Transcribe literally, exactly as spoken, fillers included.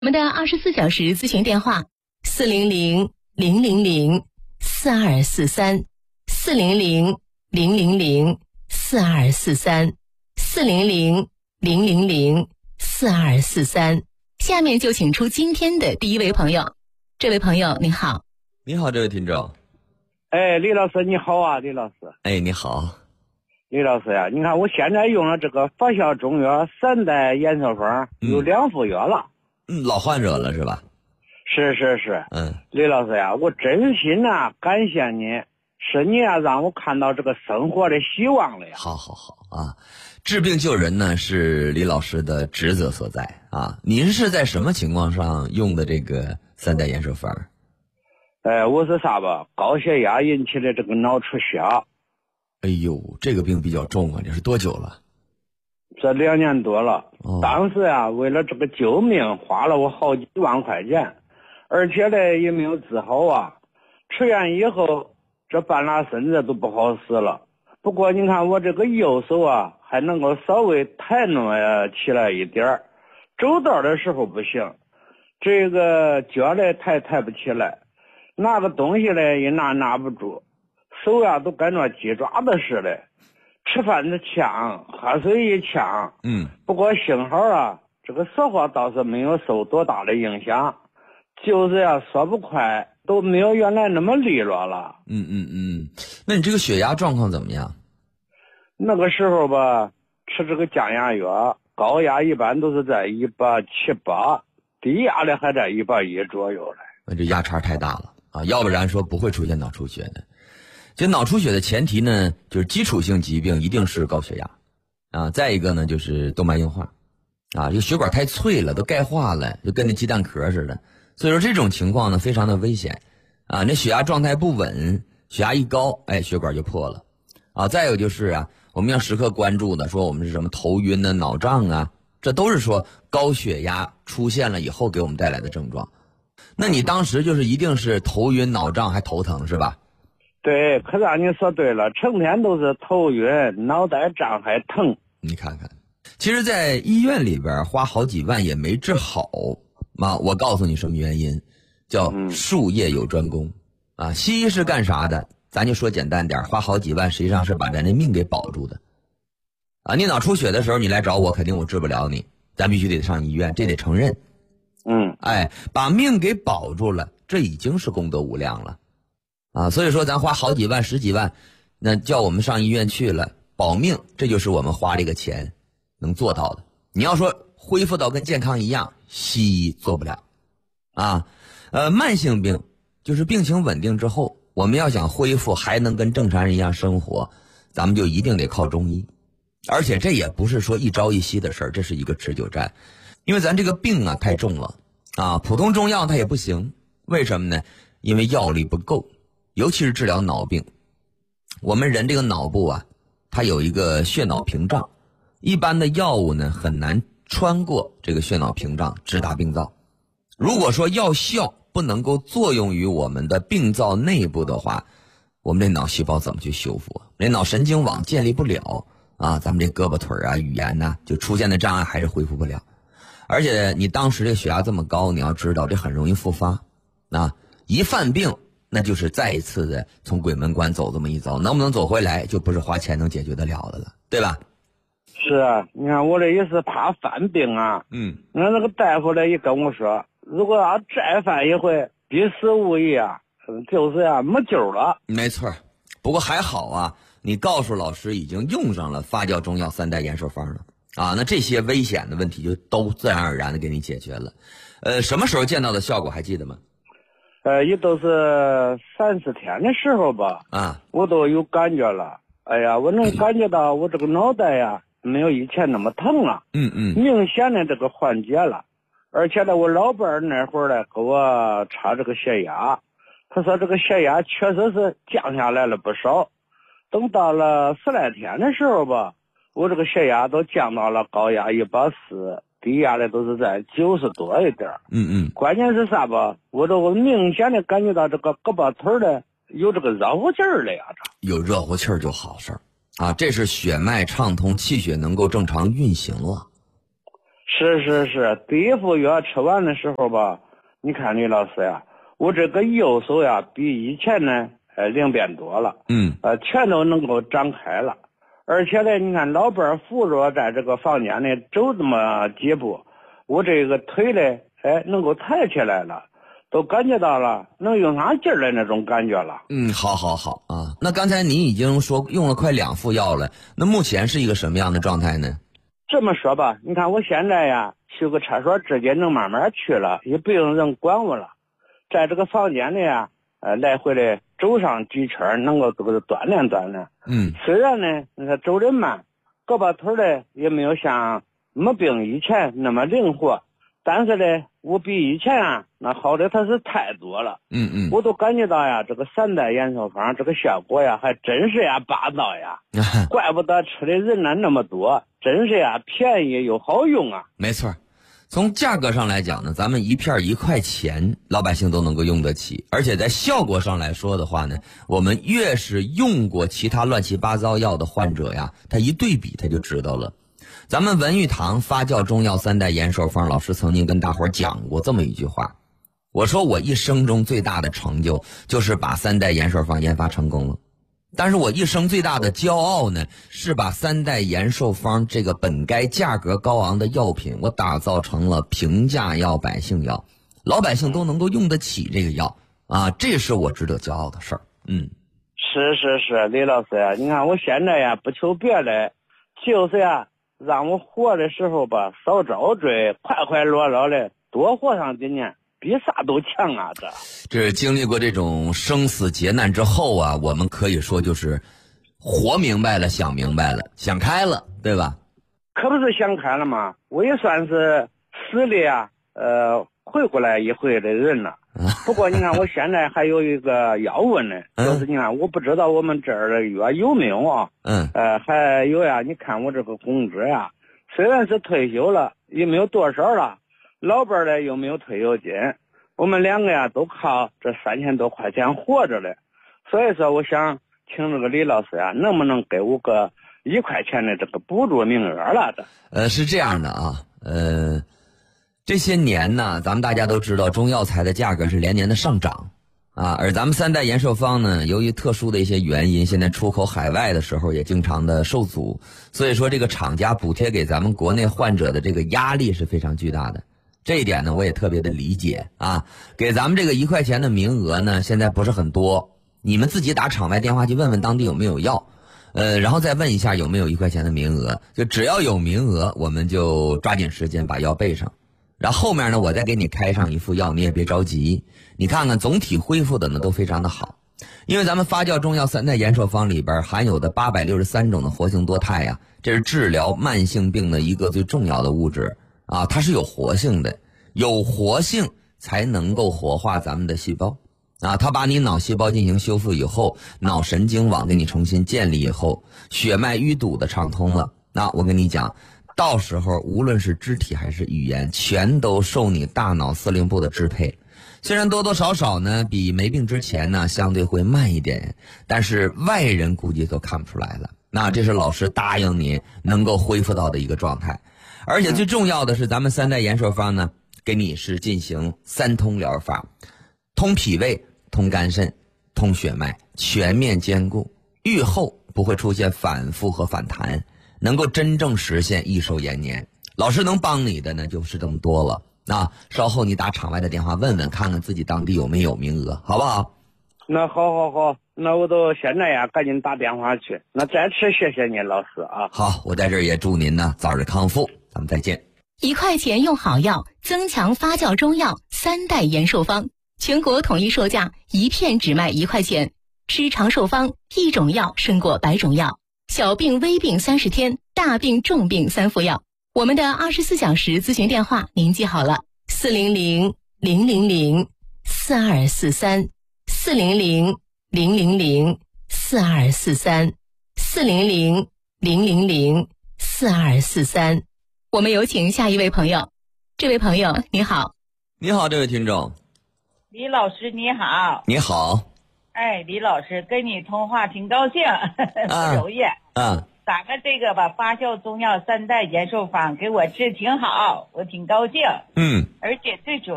我们的二十四小时咨询电话四零零零零零四二四三四零零零零零四二四三四零零零零零四二四三。下面就请出今天的第一位朋友。这位朋友你好。 你好，这位听众。 哎，李老师你好啊，李老师。 哎，你好。 李老师呀、啊，你看我现在用了这个发酵中药三代延寿方有两副月了。 嗯，老患者了是吧？ 是是是。 嗯， 李老师呀、啊，我真心啊感谢你，是你啊让我看到这个生活的希望了呀。 好好好啊，治病救人呢是李老师的职责所在啊。您是在什么情况上用的这个三代延寿方？ 哎，我是啥吧？高血压引起的这个脑出血。 哎呦，这个病比较重啊！你是多久了？ 这两年多了。 哦、 当时啊，为了这个救命，花了我好几万块钱，而且呢也没有治好啊。出院以后，这半拉身子都不好使了。不过你看我这个右手啊，还能够稍微抬弄起来一点儿，走道的时候不行，这个脚呢抬抬不起来，拿个东西呢也拿拿不住。手呀、啊、都跟着鸡爪子似的，吃饭的呛，喝水一呛。 嗯， 不过幸好啊，这个说话倒是没有受多大的影响，就是呀、啊、说不快，都没有原来那么利落了。 嗯嗯嗯，那你这个血压状况怎么样？ 那个时候吧，吃这个降压药，高压一般都是在一百七八，低压的还在一百一左右嘞。 那这压差太大了啊，要不然说不会出现脑出血的。就脑出血的前提呢，就是基础性疾病一定是高血压啊，再一个呢就是动脉硬化啊，这个血管太脆了，都钙化了，就跟那鸡蛋壳似的。所以说这种情况呢非常的危险啊，那血压状态不稳，血压一高，哎，血管就破了啊。再有就是啊，我们要时刻关注的，说我们是什么头晕啊、脑胀啊，这都是说高血压出现了以后给我们带来的症状。那你当时就是一定是头晕、脑胀还头疼是吧？ 对，可让你说对了，成天都是头晕、脑袋胀还疼。 你看看，其实在医院里边花好几万也没治好嘛。我告诉你什么原因，叫术业有专攻啊。西医是干啥的？咱就说简单点，花好几万实际上是把咱的命给保住的啊。你脑出血的时候你来找我，肯定我治不了你，咱必须得上医院，这得承认。 嗯， 哎，把命给保住了，这已经是功德无量了啊。所以说咱花好几万十几万，那叫我们上医院去了保命，这就是我们花这个钱能做到的。你要说恢复到跟健康一样，西医做不了啊。呃，慢性病就是病情稳定之后，我们要想恢复还能跟正常人一样生活，咱们就一定得靠中医。而且这也不是说一朝一夕的事儿，这是一个持久战。因为咱这个病啊太重了啊，普通中药它也不行。为什么呢？因为药力不够，尤其是治疗脑病。我们人这个脑部啊，它有一个血脑屏障，一般的药物呢很难穿过这个血脑屏障直达病灶。如果说药效不能够作用于我们的病灶内部的话，我们这脑细胞怎么去修复啊？这脑神经网建立不了啊，咱们这胳膊腿啊、语言呐、啊，就出现的障碍还是恢复不了。而且你当时这血压这么高，你要知道这很容易复发啊，一犯病那就是再一次的从鬼门关走这么一遭，能不能走回来就不是花钱能解决得了的了，对吧？ 是啊，你看我这也是怕犯病啊。 嗯， 那那个大夫呢也跟我说，如果要再犯一回，必死无疑啊，就是呀、啊、没救了。 没错，不过还好啊，你告诉老师已经用上了发酵中药三代延寿方了啊，那这些危险的问题就都自然而然的给你解决了。呃，什么时候见到的效果还记得吗？ 呃，也都是三四天的时候吧。 啊， 我都有感觉了。哎呀，我能感觉到我这个脑袋呀没有以前那么疼了。 嗯嗯， 明显的这个缓解了。而且呢，我老伴儿那会儿呢给我查这个血压，他说这个血压确实是降下来了不少。等到了十来天的时候吧，我这个血压都降到了高压一百四，低压的都是在九十多一点。 嗯嗯， 关键是啥吧？我这我明显的感觉到这个胳膊腿的有这个热乎劲儿了呀！这有热乎气儿就好事儿啊，这是血脉畅通，气血能够正常运行了。 是是是，第一副药吃完的时候吧，你看李老师呀，我这个右手呀比以前呢呃灵便多了， 嗯， 呃全都能够长开了，而且呢，你看老伴儿扶着我在这个房间里走这么几步，我这个腿呢，哎能够抬起来了，都感觉到了能用上劲儿的那种感觉了。 嗯，好好好啊。那刚才你已经说用了快两副药了，那目前是一个什么样的状态呢？ 这么说吧，你看我现在呀，去个厕所自己能慢慢去了，也不用人管我了。在这个房间里啊，呃，来回的走上几圈，能够这个锻炼锻炼。 嗯， 虽然呢，你看走得慢，胳膊腿呢也没有像没病以前那么灵活，但是呢，我比以前啊那好的它是太多了。 嗯嗯， 我都感觉到呀，这个三代延寿方这个效果呀，还真是呀霸道呀，怪不得吃的人呢那么多，真是呀便宜又好用啊。 没错。从价格上来讲呢，咱们一片一块钱，老百姓都能够用得起。而且在效果上来说的话呢，我们越是用过其他乱七八糟药的患者呀，他一对比他就知道了。咱们文玉堂发酵中药三代延寿方老师曾经跟大伙儿讲过这么一句话，我说我一生中最大的成就就是把三代延寿方研发成功了。但是我一生最大的骄傲呢，是把三代延寿方这个本该价格高昂的药品，我打造成了平价药、百姓药，老百姓都能够用得起这个药啊，这是我值得骄傲的事儿。嗯， 是是是，李老师呀，你看我现在呀不求别的，就是呀让我活的时候吧少遭罪，快快乐乐的多活上几年，比啥都强啊！这这经历过这种生死劫难之后啊，我们可以说就是活明白了，想明白了，想开了，对吧？ 可不是想开了吗？我也算是死里啊，呃，回过来一回的人了。不过你看，我现在还有一个要问呢，就是你看，我不知道我们这儿的药有没有啊？ 嗯。 呃，还有呀，你看我这个工资呀，虽然是退休了，也没有多少了。老伴儿呢又没有退休金，我们两个呀都靠这三千多块钱活着嘞，所以说我想请这个李老师呀，能不能给我个一块钱的这个补助名额了？这呃是这样的啊，呃这些年呢，咱们大家都知道中药材的价格是连年的上涨啊，而咱们三代延寿方呢，由于特殊的一些原因，现在出口海外的时候也经常的受阻，所以说这个厂家补贴给咱们国内患者的这个压力是非常巨大的。这一点呢，我也特别的理解啊。给咱们这个一块钱的名额呢，现在不是很多，你们自己打场外电话去问问当地有没有药，呃，然后再问一下有没有一块钱的名额。就只要有名额，我们就抓紧时间把药备上。然后后面呢，我再给你开上一副药，你也别着急。你看看总体恢复的呢都非常的好，因为咱们发酵中药三代延寿方里边含有的八百六十三种的活性多肽呀，这是治疗慢性病的一个最重要的物质。啊，它是有活性的，有活性才能够活化咱们的细胞啊。它把你脑细胞进行修复以后，脑神经网给你重新建立以后，血脉淤堵的畅通了。那我跟你讲，到时候无论是肢体还是语言，全都受你大脑司令部的支配。虽然多多少少呢比没病之前呢相对会慢一点，但是外人估计都看不出来了。那这是老师答应你能够恢复到的一个状态。而且最重要的是，咱们三代延寿方呢，给你是进行三通疗法，通脾胃、通肝肾、通血脉，全面兼顾，愈后不会出现反复和反弹，能够真正实现益寿延年。老师能帮你的呢，就是这么多了。那稍后你打场外的电话问问，看看自己当地有没有名额，好不好？ 那好好好，那我都现在呀赶紧打电话去。那再次谢谢你老师啊。 好，我在这儿也祝您呢早日康复。咱们再见。 一块钱用好药，增强发酵中药三代延寿方，全国统一售价，一片只卖一块钱。吃长寿方，一种药胜过百种药。小病微病三十天，大病重病三副药。我们的二十四小时咨询电话您记好了：四零零零零零四二四三，四零零零零零四二四三，四零零零零零四二四三。我们有请下一位朋友。这位朋友你好。 你好，这位听众。 李老师你好。 你好。 哎，李老师跟你通话挺高兴，不容易。 嗯。 打个这个吧，发酵中药三代延寿方给我治挺好，我挺高兴。 嗯。 而且最主